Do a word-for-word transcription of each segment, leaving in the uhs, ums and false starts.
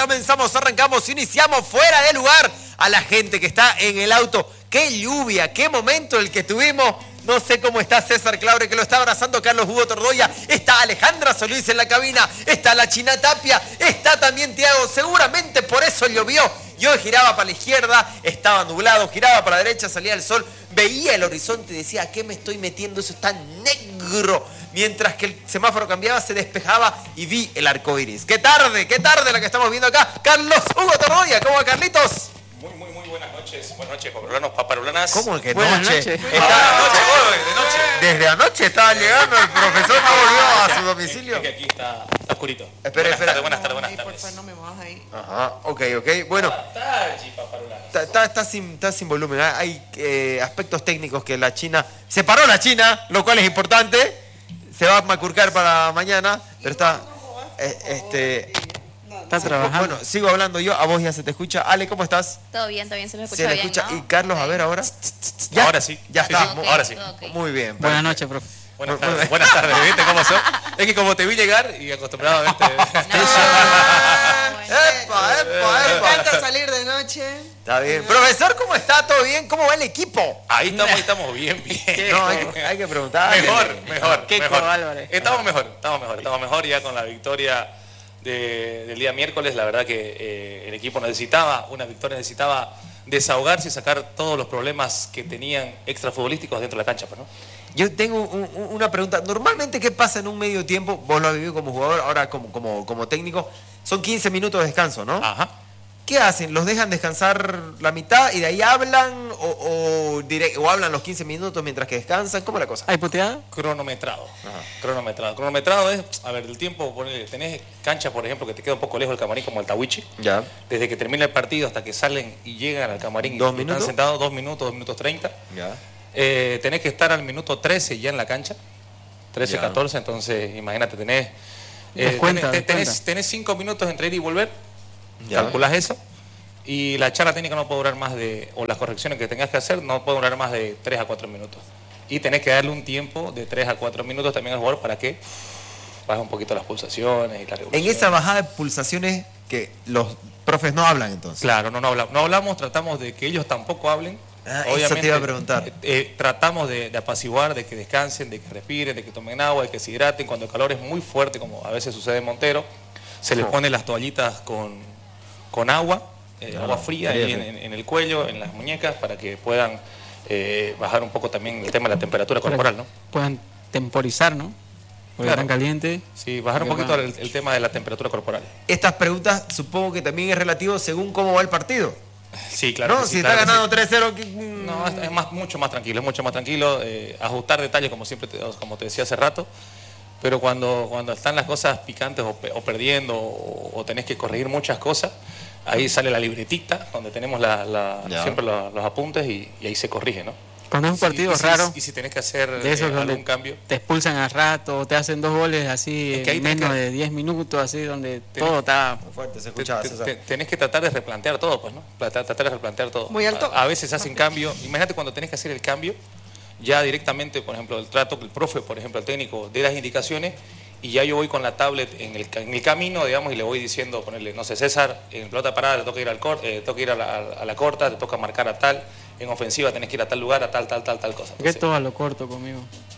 comenzamos, arrancamos, iniciamos fuera de lugar a la gente que está en el auto. ¡Qué lluvia! ¡Qué momento el que tuvimos! No sé cómo está César Claure, que lo está abrazando Carlos Hugo Tordoya. Está Alejandra Solís en la cabina. Está la China Tapia. Está también Tiago. Seguramente por eso llovió. Yo giraba para la izquierda, estaba nublado. Giraba para la derecha, salía el sol. Veía el horizonte y decía, ¿a qué me estoy metiendo? Eso está negro. Mientras que el semáforo cambiaba, se despejaba y vi el arco iris. ¡Qué tarde! ¡Qué tarde la que estamos viendo acá! Carlos Hugo Tordoya. ¿Cómo va, Carlitos? Muy, muy, muy buenas noches. Buenas noches, paparulanos, paparulanas. ¿Cómo que Buenas noche? noches. Está noche, joven, de noche. Desde anoche estaba llegando, el profesor no volvió a su domicilio. Es que aquí está, está oscurito. Espera, buenas espera. tardes, buenas tardes, buenas Ahí, tardes. porfa, no me mojas ahí. Ajá, ok, ok. Bueno, Buenas tardes, paparulanos. está, está, está sin, está sin volumen. Hay eh, aspectos técnicos que la China... Se paró la China, lo cual es importante. Se va a macurcar para mañana, pero está... eh, este, Está trabajando. bueno, sigo hablando yo, a vos ya se te escucha. Ale, ¿cómo estás? Todo bien, todo bien, se me escucha Se le bien, escucha. ¿no? Y Carlos, a ver ahora. Ahora sí. Ya Sí, está. sí, Mu- ahora sí. Todo ok. Muy bien. Buenas perfecto. noches, profe. Buenas tardes, buenas tardes, ¿viste cómo son? Es que como te vi llegar y acostumbrado a verte... Ah, ¡Epa, epa, Me epa! encanta salir de noche. Está bien. Profesor, ¿cómo está? ¿Todo bien? ¿Cómo va el equipo? Ahí estamos, ahí estamos bien, bien. No, hay que, hay que preguntar. Mejor, mejor, Keiko mejor. Álvarez. Estamos mejor, estamos mejor, estamos mejor ya con la victoria de- del día miércoles. La verdad que eh, el equipo necesitaba una victoria, necesitaba desahogarse y sacar todos los problemas que tenían extrafutbolísticos dentro de la cancha, pues, ¿no? Yo tengo un- un- una pregunta. Normalmente, ¿qué pasa en un medio tiempo? Vos lo has vivido como jugador, ahora como, como, como técnico. Son quince minutos de descanso, ¿no? Ajá. ¿Qué hacen? ¿Los dejan descansar la mitad y de ahí hablan? ¿O, o, direct- o hablan los quince minutos mientras que descansan? ¿Cómo es la cosa? ¿Hay puteada? Cronometrado. Ajá. Cronometrado. Cronometrado es, a ver, el tiempo, ponele, tenés cancha, por ejemplo, que te queda un poco lejos del camarín, como el Tawichi. Ya. Desde que termina el partido hasta que salen y llegan al camarín ¿Dos y minutos? están sentados, dos minutos, dos minutos treinta. Ya. Eh, tenés que estar al minuto trece ya en la cancha, trece, Ya. catorce, entonces imagínate, tenés, eh, Descuenta, tenés, tenés, descuenta. tenés cinco minutos entre ir y volver, Ya. calculás eso, y la charla técnica no puede durar más de, o las correcciones que tengas que hacer no pueden durar más de tres a cuatro minutos. Y tenés que darle un tiempo de tres a cuatro minutos también al jugador para que baje un poquito las pulsaciones y la En revolución. esa bajada de pulsaciones que los profes no hablan entonces. Claro, no, no, hablamos, no hablamos, tratamos de que ellos tampoco hablen. Ah, eso te iba a preguntar. eh, eh, tratamos de, de apaciguar, de que descansen, de que respiren, de que tomen agua, de que se hidraten. Cuando el calor es muy fuerte, como a veces sucede en Montero, se les Oh. pone las toallitas con, con agua, eh, Ah, agua fría fría, ahí en, fría. en- en el cuello, en las muñecas, para que puedan eh, bajar un poco también el tema de la temperatura corporal, ¿no? Puedan temporizar, ¿no? Porque Claro. están calientes. Sí, bajar un Porque poquito va- el, el tema de la temperatura corporal. Estas preguntas supongo que también es relativo según cómo va el partido. Sí, claro. ¿No? que sí, si claro está que sí. ganando tres cero... que- mm, No, es es más, mucho más tranquilo, es mucho más tranquilo, eh, ajustar detalles como siempre, te, como te decía hace rato, pero cuando, cuando están las cosas picantes o, pe- o perdiendo o, o tenés que corregir muchas cosas, ahí sale la libretita donde tenemos la, la- Ya. siempre los, los apuntes y, y ahí se corrige, ¿no? Cuando es un Y- partido y si- raro, Y si tenés que hacer de esos eh, donde algún cambio, te expulsan al rato, o te hacen dos goles así Es que ahí en tenés menos que- de diez minutos, así donde Tenés- todo está... Muy fuerte, se te- escuchaba, te- César. te- tenés que tratar de replantear todo, pues, ¿no? Plata- Tratar de replantear todo. Muy alto. A, a veces hacen cambio. Imagínate cuando tenés que hacer el cambio, ya directamente, por ejemplo, el trato que el profe, por ejemplo, el técnico, dé las indicaciones y ya yo voy con la tablet en el, ca- en el camino, digamos, y le voy diciendo, ponerle, no sé, César, en pelota parada le toca ir al cor, eh, toca ir a la, a la corta, te toca marcar a tal, en ofensiva tenés que ir a tal lugar, a tal, tal, tal, tal cosa. ¿Por qué Entonces, todo a lo corto conmigo?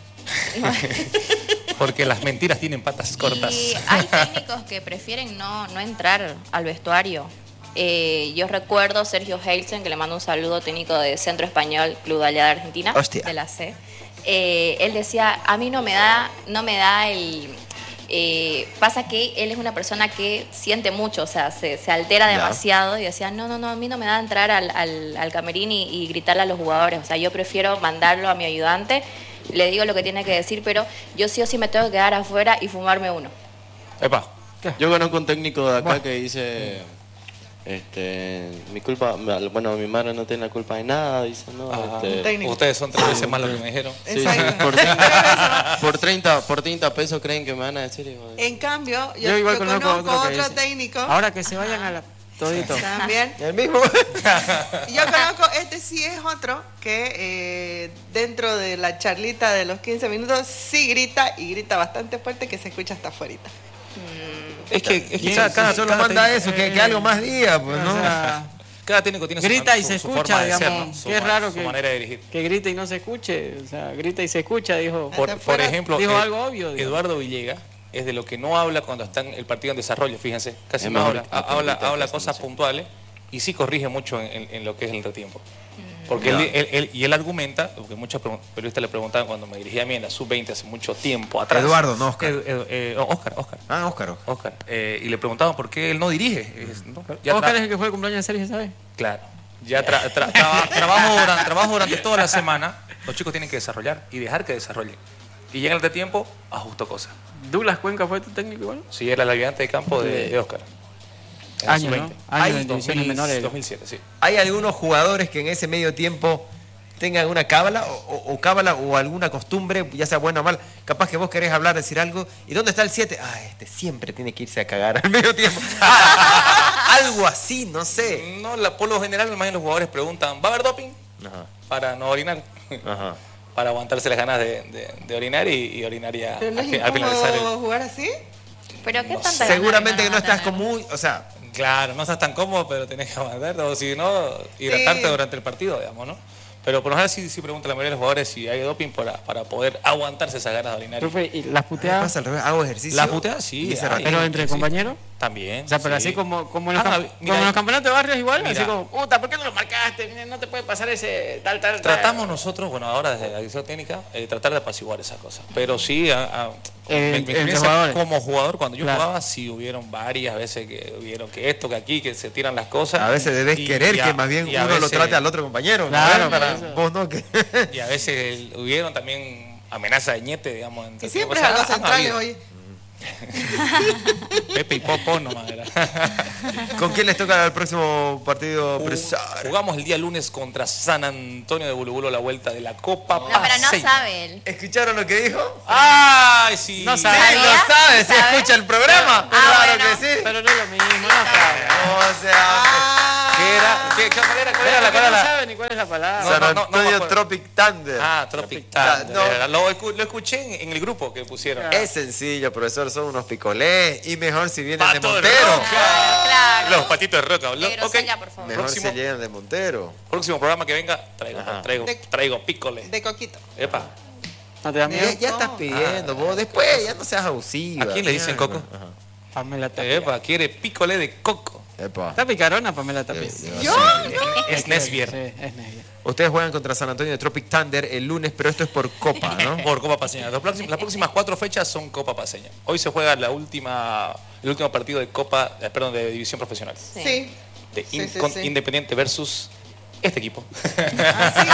porque las mentiras tienen patas cortas. Y hay técnicos que prefieren no, no entrar al vestuario. Eh, yo recuerdo Sergio Heilsen, que le mando un saludo, técnico de Centro Español, Club de Allá de Argentina, Hostia. de la C. Eh, él decía, a mí no me da, no me da el... eh, pasa que él es una persona que siente mucho, o sea, se, se altera Ya. demasiado y decía, no, no, no, a mí no me da entrar al, al, al camerín y, y gritarle a los jugadores, o sea, yo prefiero mandarlo a mi ayudante, le digo lo que tiene que decir, pero yo sí o sí me tengo que quedar afuera y fumarme uno. Epa, Yo conozco un técnico de acá Bueno. que dice, este, mi culpa, bueno, mi madre no tiene la culpa de nada, dice, no, ah, este, técnico. ustedes son tres veces más lo que me dijeron. sí, Exacto. por, treinta, por, treinta, por treinta pesos creen que me van a decir, hijo de- En cambio, yo, Yo igual yo conozco conozco, otro que otro dice, técnico Ahora que se vayan a la... Todito. también. El mismo. Yo conozco, este sí es otro que eh, dentro de la charlita de los quince minutos sí grita y grita bastante fuerte que se escucha hasta afuera. Es que, es que Quizás cada, cada, solo cada manda técnico- eso, que, que algo más diga, pues, O ¿no? sea, cada técnico tiene su grita man- y su, se su escucha, forma de ser, digamos. ¿no? Su Qué ma- raro su que, manera de dirigir. que grita y no se escuche. O sea, grita y se escucha, dijo. Por, Hasta por fuera ejemplo, dijo Ed- algo obvio, digamos. Eduardo Villegas es de lo que no habla cuando está en el partido en desarrollo, fíjense, casi Es no mejor habla, que- ha- habla, que- habla que- cosas que- puntuales y sí corrige mucho en, en- en lo que es el entretiempo. Porque Ya. él, él- él- y él argumenta, porque muchos pregun- periodistas le preguntaban cuando me dirigía a mí en la sub veinte hace mucho tiempo atrás. Eduardo, no Oscar. Ed- Ed- eh, oh, Oscar, Oscar. Ah, Óscar. Oscar. Eh, y le preguntaban por qué él no dirige. Es- ¿no? Ya Oscar tra- es el que fue el cumpleaños de Sergio, ¿sabes? Claro. Ya tra- tra- traba- trabajo, durante, trabajo durante toda la semana. Los chicos tienen que desarrollar y dejar que desarrollen. Y llega el de tiempo, ajusto cosas. Douglas Cuenca fue tu técnico igual. Sí, era el ayudante de campo de, de Oscar. En la Año, sub ¿no? veinte. Año Hay en divisiones menores. dos mil siete, sí. ¿Hay algunos jugadores que en ese medio tiempo tengan una cábala o, o- o cábala o alguna costumbre, ya sea buena o mal? Capaz que vos querés hablar, decir algo. ¿Y dónde está el siete? Ah, este siempre tiene que irse a cagar al medio tiempo. Ah, algo así, no sé. No, la, por lo general, más bien los jugadores preguntan, ¿va a haber doping? Ajá, Para no orinar. ajá. Para aguantarse las ganas de, de- de orinar y, y orinar ya ¿Pero no es al, al finalizar incómodo el... jugar así? Pero qué No tanta sé. ganas Seguramente que van no a estás tener? con muy, o sea, Claro, no estás tan cómodo, pero tenés que aguantar, o si no, hidratarte Sí. durante el partido, digamos, ¿no? Pero por lo general sí, sí pregunta la mayoría de los jugadores si hay doping para, para poder aguantarse esas ganas de orinar. Profe, ¿y las me puteadas? pasa al revés, hago ejercicio. La puteada sí, y ese hay. ratito- Pero entre sí. compañeros. También. O sea, pero sí. así como, como, en los, Ah, cam- mira, como en los campeonatos de barrios igual, mira. así como, puta, ¿por qué no lo marcaste? Mira, no te puede pasar ese tal, tal, tal. Tratamos nosotros, bueno, ahora desde la dirección técnica, eh, tratar de apaciguar esas cosas. Pero sí, a- a- Eh, mi- mi entre experiencia jugadores. como jugador, cuando yo Claro. jugaba, sí hubieron varias veces que hubieron que esto, que aquí, que se tiran las cosas. A veces debes Y- querer y a- que más bien y a uno lo veces- trate al otro compañero. ¿no? Claro, Para por eso. vos no que. Y a veces el- hubieron también amenaza de ñete, digamos. entre Y siempre tiempo. a O sea, los han centrales, habido. oye. Pepe y Popo nomás era. ¿Con quién les toca el próximo partido Ju- presario? Jugamos el día lunes contra San Antonio de Bulubulo la vuelta de la Copa No, pero no Paceña. sabe él. ¿Escucharon lo que dijo? ¡Ay, sí! No Sí, sabe. lo ¿Sabía? sabe, si ¿Sabe? escucha el programa. Ah, claro bueno. que sí. Pero no es lo mismo, no sabe. O sea, ¿Qué era? ¿Qué, qué, cuál era? ¿Cuál era la Porque cuál era no la- sabe ni cuál es la palabra. No, San no, no, no me Antonio acuerdo. Tropic Thunder. Ah, Tropic Ah, Thunder. no. Era. Lo, escu- lo escuché en, en el grupo que pusieron. Es sencillo, profesor, son unos picolés. Y mejor si vienen de Pato de Montero. roca. Claro. Los patitos de roca. Lo- De ok. grosella, por favor. Mejor Próximo. se llegan de Montero. Próximo programa que venga, traigo, Ajá. traigo, De- traigo pícole. De coquito. Epa. ¿No te da miedo? Ya, ya estás pidiendo, vos. Después ya no seas abusiva. ¿A quién le dicen coco? Ajá. Pamela Tapia. Epa, quiere pícole de coco. Epa. Está picarona Pamela Tapia. ¿Yo? Es Nesbier. Sí, es Nesbier. Ustedes juegan contra San Antonio de Tropic Thunder el lunes, pero esto es por Copa, ¿no? Por Copa Paceña. Las próximas, las próximas cuatro fechas son Copa Paceña. Hoy se juega la última, el último partido de Copa, eh, perdón, de División Profesional. Sí. Sí. De Sí, In- sí, con sí. Independiente versus este equipo. Así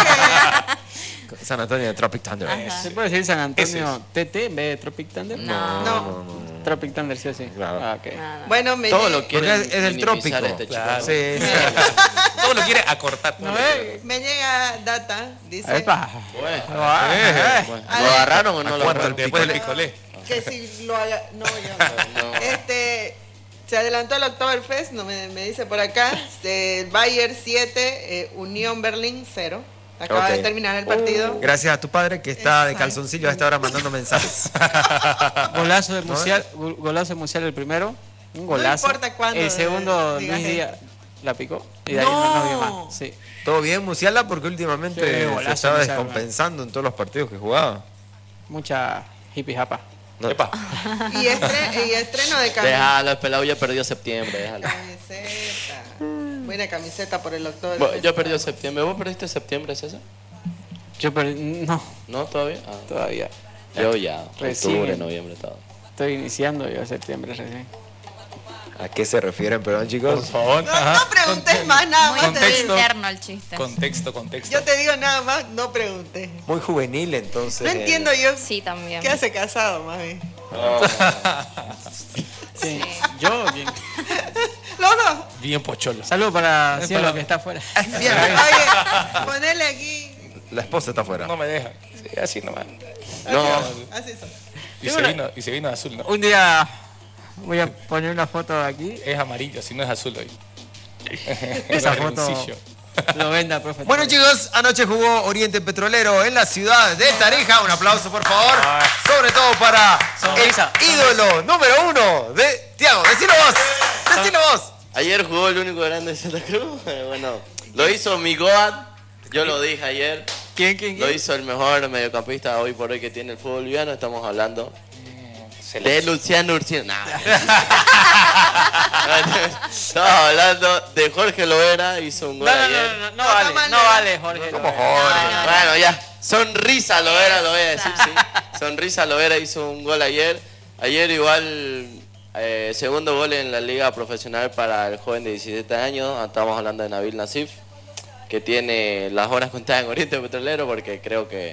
que, San Antonio de Tropic Thunder. ¿Se puede decir San Antonio Ese T T en vez de Tropic Thunder? No. no. Tropic Thunder, sí o sí. Claro. Ah, ok. Nada. Bueno, me Todo lle- lo Porque quieren es, es del minimizar trópico. este chico. Claro. Sí, sí. Todo lo quiere acortar. ¿No ves? me llega data, dice Epa. Bueno, Ah, eh. bueno, A ¿lo ver. agarraron o no lo Cuarto, agarraron? después del picolé. que si lo haga. No, yo no. No. Este. Se adelantó el Oktoberfest, no me, me dice por acá. El Bayern siete, eh, Unión Berlín cero. Acaba Ok. de terminar el partido. Gracias a tu padre que está de Exacto. calzoncillo a esta hora mandando mensajes. Golazo de Musial, gol- golazo de Musial el primero. Un golazo. importa cuándo El segundo, digas Luis Díaz esto. la picó. Y de ahí no, no vi No. más. Sí. ¿Todo bien, Musiala? Porque últimamente Sí, se golazo, estaba Musiala, descompensando en todos los partidos que jugaba. Mucha hippie japa. No. Epa. Y, estre- y estreno de camiseta. Déjalo, el pelado ya perdió septiembre, déjalo. Camiseta. Buena camiseta por el Oktoberfest. Bueno, yo perdí septiembre. ¿Vos perdiste septiembre, César? Yo perdí, no, ¿No todavía? Ah, todavía. yo ya. Recién. Octubre, noviembre, todo. Estoy iniciando yo septiembre recién. ¿A qué se refieren, perdón, Por chicos? favor. No, Ajá. no preguntes más, nada Muy más. Te digo. interno el chiste. Contexto, contexto. Yo te digo nada más, no preguntes. Muy juvenil, entonces. No entiendo yo Sí, también. qué hace casado, más bien. Sí. Yo, bien. Los dos. Bien pocholo. Saludos para Es Cielo para- que está afuera. Bien. Oye, ponele aquí. La esposa está afuera. No me deja. Sí, así nomás. No, Así son. Y se, vino, y se vino de azul, ¿no? Un día voy a poner una foto aquí. Es amarillo, si no es azul hoy. Esa Marroncillo. foto Lo venda, profe. Bueno, chicos, anoche jugó Oriente Petrolero en la ciudad de Tarija. Un aplauso, por favor. Sobre todo para Sonrisa. el ídolo número uno de Tiago. Decilo vos. Decilo vos. Ayer jugó el único grande de Santa Cruz. Bueno, lo hizo mi Goat. Yo lo dije ayer. ¿Quién, quién, Lo quién? hizo el mejor mediocampista hoy por hoy que tiene el fútbol boliviano. Estamos hablando Se de le- Luciano Urcino. Nah. Estamos hablando de Jorge Loera. Hizo un No, gol no, ayer. no, no, no, No, vale, está mal, no ¿no? vale, Jorge. ¿Cómo no. Jorge? Bueno, ya. Sonrisa Loera, lo voy a decir, sí. Sonrisa Loera hizo un gol ayer. Ayer igual, eh, segundo gol en la liga profesional para el joven de diecisiete años. Estamos hablando de Nabil Nasif, que tiene las horas contadas en Oriente Petrolero porque creo que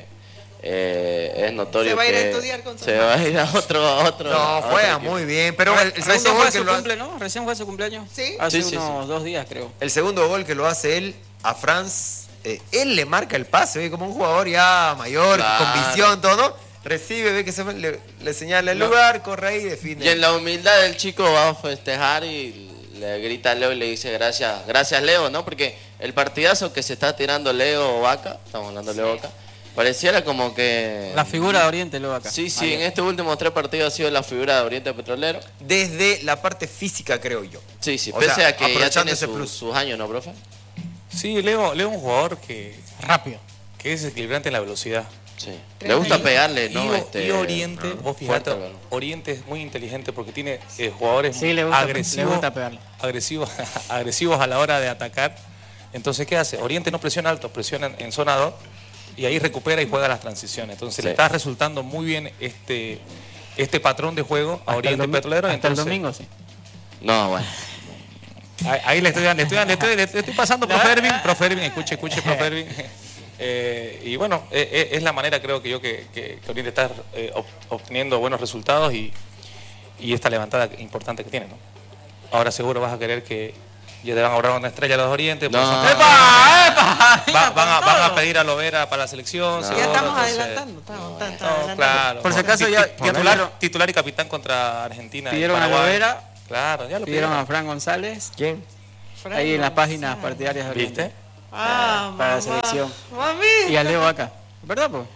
eh, es notorio Se va a ir a que estudiar con su se va a ir a otro, a otro, a No, otro juega equipo. muy bien. Pero el, el Recién segundo fue gol que su lo hace, cumple, ¿no? Recién fue su cumpleaños. Sí. Hace Sí, sí, unos dos días, creo. el segundo gol que lo hace él a Franz, eh, él le marca el pase, oye, como un jugador ya mayor, Claro. con visión, todo, ¿no? Recibe, ve que se fue, le, le señala el No. lugar, corre ahí y define. Y en la humildad del chico va a festejar y le grita a Leo y le dice gracias, gracias Leo, ¿no? Porque el partidazo que se está tirando Leo Vaca, estamos hablando de Leo Vaca, pareciera como que... La figura de Oriente, luego acá. Sí, sí, Ayer. en estos últimos tres partidos ha sido la figura de Oriente Petrolero. Desde la parte física, creo yo. Sí, sí, O pese sea, a que ya aprovechando tiene ese su- plus. sus años, ¿no, profe? Sí, Leo, Leo es un jugador que, Rápido. que es equilibrante en la velocidad. Sí. Le gusta pegarle, ¿no? Y, Este, y Oriente, ah, vos fuerte fijate, al balón. Oriente es muy inteligente porque tiene eh, jugadores Sí, le gusta- agresivos, le gusta pegarle. agresivos, agresivos a la hora de atacar. Entonces, ¿qué hace? Oriente no presiona alto, presiona en, en zona dos y ahí recupera y juega las transiciones. Entonces, Sí. le está resultando muy bien este, este patrón de juego a Hasta el Oriente domi- Petrolero. Hasta el Entonces, domingo, sí. No, bueno. Ahí, ahí le estoy dando, le estoy, dando- le estoy, le estoy pasando, profe Ervin, profe Ervin, escuche, escuche, profe Ervin. Eh, y bueno, eh, eh, es la manera creo que yo que, que, que Oriente está eh, ob- obteniendo buenos resultados y, y esta levantada importante que tiene, ¿no? Ahora seguro vas a querer que ya te van a ahorrar una estrella a los Orientes. porque No. son- ¡Epa! ¡Epa! Va- van, a, Con van a todo. pedir a Lovera para la selección. No. seguro, Ya estamos entonces- adelantando. Estamos, estamos, estamos No, adelantando. claro. Por si acaso Ti- ya- ti- ya titular, pidieron- titular y capitán contra Argentina. y Pidieron a Paraguay. Lovera, Claro, ya lo pidieron pidieron. a Fran González, ¿Quién? Frank ahí en las González. páginas partidarias de Oriente. ¿Viste? Ah, Para la mamá. selección. Mami. Y a Leo acá. ¿Verdad, pues?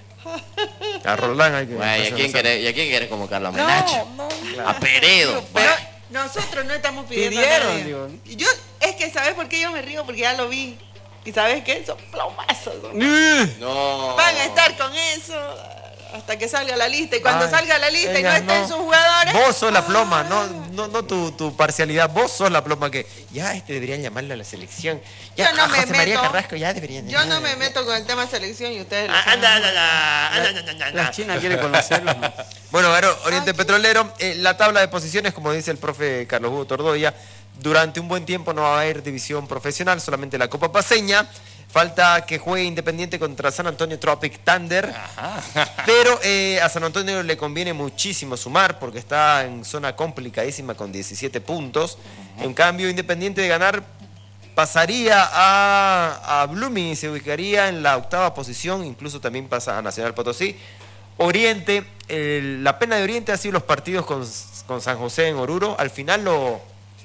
A Roldán hay que... Bueno, ¿y a quién querés, y a quién querés convocar la No, Menacho? no. A Peredo. Pero nosotros no estamos pidiendo Pidieron, a nadie. digo. Y yo, es que, ¿sabes por qué yo me río? Porque ya lo vi. ¿Y sabes qué? Son plomazos. ¿no? No. Van a estar con eso hasta que salga la lista. Y cuando Ay, salga la lista y no ellas estén no. sus jugadores. Vos sos la ploma, ¡ay! no, no, no tu, tu parcialidad. Vos sos la ploma que ya este deberían llamarlo a la selección. Ya Yo no a me José María meto. Carrasco ya deberían Yo no llamarlo. me meto con el tema selección y ustedes lo Ah, saben. anda, anda, anda, anda, anda, anda, anda. La China quiere conocerlos, ¿no? Bueno, Garo, Oriente Petrolero, eh, la tabla de posiciones, como dice el profe Carlos Hugo Tordoya, durante un buen tiempo no va a haber división profesional, solamente la Copa Paceña. Falta que juegue Independiente contra San Antonio Tropic Thunder. Pero eh, a San Antonio le conviene muchísimo sumar porque está en zona complicadísima con diecisiete puntos. En cambio, Independiente de ganar pasaría a, a Blooming y se ubicaría en la octava posición, incluso también pasa a Nacional Potosí. Oriente, el- la pena de Oriente ha sido los partidos con, con San José en Oruro. Al final lo...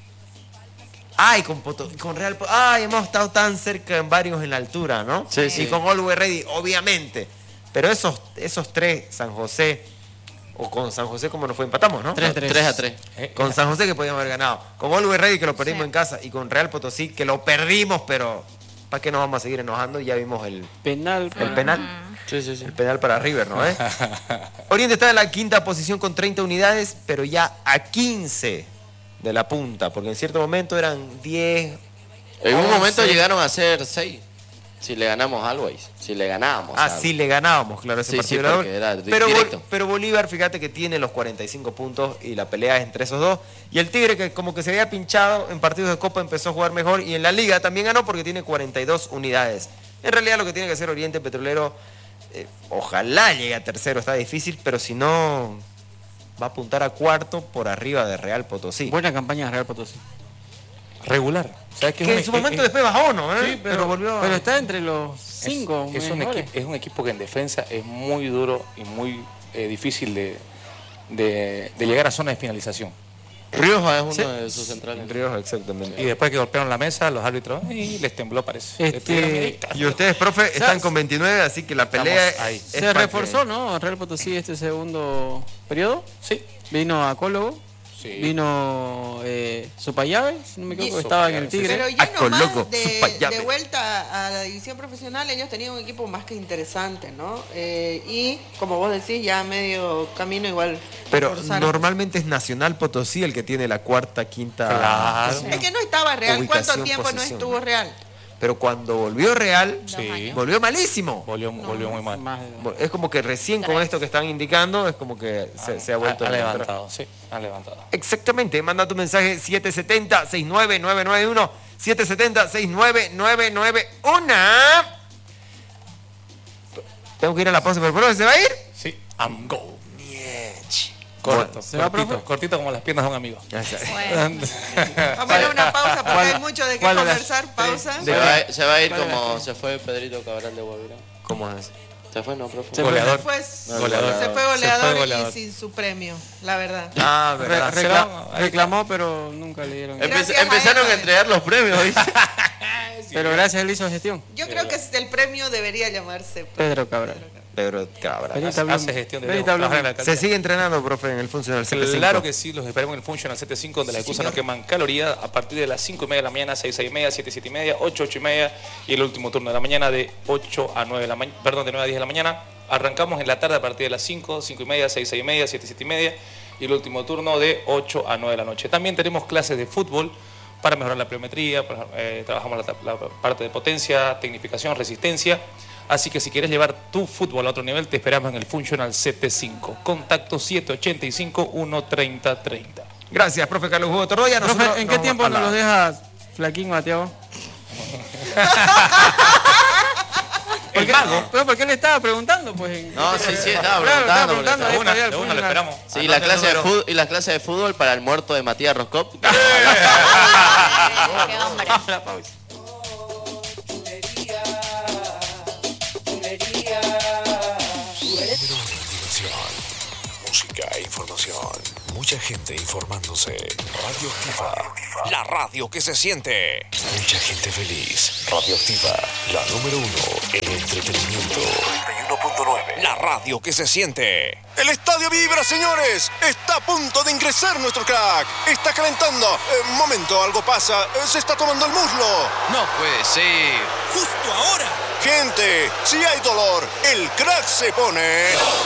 Ay, con, Poto- con Real... Po- Ay, hemos estado tan cerca en varios en la altura, ¿no? Sí, Y sí. con Always Ready, obviamente. Pero esos, esos tres, San José, o con San José como nos fue, empatamos, ¿no? Tres, tres. tres a tres. Eh, Con San José que podíamos haber ganado. Con Always Ready que lo perdimos Sí. en casa. Y con Real Potosí que lo perdimos, pero ¿para qué nos vamos a seguir enojando? Ya vimos el, Penal. el para- penal. Sí, sí, sí. El penal para River, ¿no? ¿Eh? Oriente está en la quinta posición con treinta unidades, pero ya a quince de la punta, porque en cierto momento eran diez. En un once. momento llegaron a ser seis. Si le ganamos a Always. Si le ganábamos. Ah, a sí, le ganábamos, claro, ese Sí, partido. sí, era porque doble. era di- pero, Bol- directo. pero Bolívar, fíjate que tiene los cuarenta y cinco puntos y la pelea es entre esos dos. Y el Tigre, que como que se había pinchado en partidos de Copa, empezó a jugar mejor y en la Liga también ganó porque tiene cuarenta y dos unidades. En realidad lo que tiene que hacer Oriente Petrolero, eh, ojalá llegue a tercero, está difícil, pero si no, va a apuntar a cuarto por arriba de Real Potosí. Buena campaña de Real Potosí. Regular. ¿Sabes qué? que Es en su un- momento es- después bajó, ¿no? ¿Eh? Sí, pero, volvió a... pero está entre los es- cinco es, un mejores. equipo, es un equipo que en defensa es muy duro y muy eh, difícil de, de- de llegar a zona de finalización. Rioja es uno Sí. de sus centrales. Rioja, exactamente. Y después que golpearon la mesa, los árbitros, y les tembló, parece. Este- Les tuvieron miedito. Y ustedes, profe, están con veintinueve, así que la pelea Estamos ahí. es Se pa' que- reforzó, ¿no? Real Potosí este segundo periodo. Sí. Vino Acólogo. Sí. Vino eh, Sopayave, si no me equivoco, Y- estaba en el Sopayave, sí, Tigre. Pero ya Asco nomás loco, de, Supayave. de vuelta a la división profesional, ellos tenían un equipo más que interesante, ¿no? Eh, y como vos decís, ya medio camino igual. Pero reforzar. normalmente es Nacional Potosí el que tiene la cuarta, quinta. Claro. Es que no estaba Real. ¿Cuánto Ubicación, tiempo posición. no estuvo Real? Pero cuando volvió Real, Sí. volvió malísimo. Volvió, volvió muy mal. Más de- Es como que recién con esto que están indicando, es como que se, se ha vuelto ha, a ha encontrar. levantado, sí, ha levantado. Exactamente, manda tu mensaje siete siete cero, seis nueve nueve nueve uno, siete siete cero, seis nueve nueve nueve uno. Tengo que ir a la pausa, pero ¿por dónde se va a ir? Sí, I'm go. Miech. Corto, ¿Se va, cortito, profe? cortito como las piernas de un amigo. Ya está. Bueno, Vamos a ir a una pausa porque ¿Cuál- hay mucho de qué cuál de las- conversar. Pausa. Se va, se va a ir como se fue Pedrito Cabral de Guavirá. ¿Cómo es? Se fue, no, profe. Se Goleador. Se fue, No, Goleador. se fue Se fue goleador, goleador. y sin su premio, la verdad. Ah, Re- verdad. recla- reclamó, pero nunca le dieron. Empe- Gracias a empezaron él. a entregar los premios, ¿viste? Pero gracias, él hizo gestión. Yo creo que el premio debería llamarse Pedro Cabral. Pedro Cabral. Vení, Hace, hablamos. hace gestión de Vení, trabajar hablamos. en la alcaldía. Se sigue entrenando, profe, en el Funcional setenta y cinco. Claro que sí, los esperamos en el Functional setenta y cinco, donde la excusa no queman calorías a partir de las cinco y media de la mañana, seis, seis y media, siete, siete y media, ocho, ocho y media y el último turno de la mañana de ocho a nueve de la mañana, perdón, de nueve a diez de la mañana. Arrancamos en la tarde a partir de las cinco, cinco y media, seis, seis y media, siete, siete y media y el último turno de ocho a nueve de la noche. También tenemos clases de fútbol para mejorar la pliometría, para- eh, trabajamos la, la parte de potencia, tecnificación, resistencia. Así que si quieres llevar tu fútbol a otro nivel, te esperamos en el Functional setenta y cinco. Contacto siete ocho cinco, uno tres cero tres cero. Gracias, profe Carlos Hugo Tordoya. Profe, Nosotros ¿en qué nos- tiempo a nos la- los deja Flaquín Mateo? El mago. Pero ¿por qué le estaba preguntando? Pues, en- No, sí, sí, estaba Claro, estaba preguntando. preguntando. porque- ahí De una, para ir al de una lo Funcional. esperamos. Sí, y la Anote clase de número. fútbol, y la clase de fútbol para el muerto de Matías Roscop. qué hombre. La pausa. Diversión, música e información. Mucha gente informándose. Radioactiva, la radio que se siente. Mucha gente feliz. Radioactiva, la número uno en entretenimiento. noventa y uno punto nueve, la radio que se siente. El estadio vibra, señores. Está a punto de ingresar nuestro crack. Está calentando. Eh, momento, algo pasa. Eh, se está tomando el muslo. No puede ser. Justo ahora. Gente, si hay dolor, el crack se pone.